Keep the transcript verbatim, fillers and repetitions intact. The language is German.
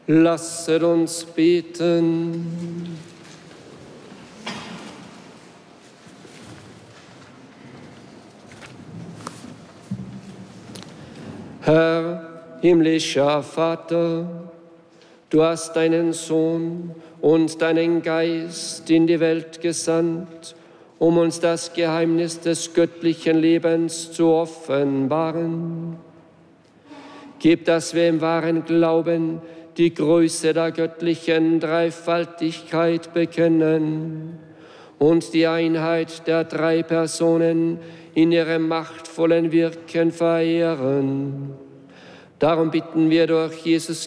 Lasset uns beten. Herr, himmlischer Vater, du hast deinen Sohn und deinen Geist in die Welt gesandt, um uns das Geheimnis des göttlichen Lebens zu offenbaren. Gib, dass wir im wahren Glauben die Größe der göttlichen Dreifaltigkeit bekennen und die Einheit der drei Personen in ihrem machtvollen Wirken verehren. Darum bitten wir durch Jesus